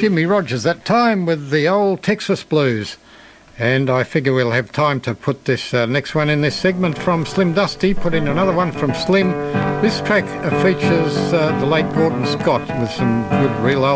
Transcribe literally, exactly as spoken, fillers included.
Jimmie Rodgers that time with the old Texas Blues. And I figure we'll have time to put this uh, next one in this segment from Slim Dusty, put in another one from Slim. This track uh, features uh, the late Gordon Scott with some good real old